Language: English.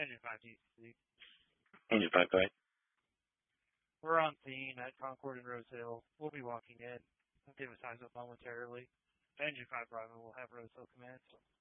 Engine 5 GCC. Engine 5, go ahead. We're on scene at Concord and Rose Hill. We'll be walking in. I'll give a size up momentarily. Engine 5 Bravo will have Rose Hill command.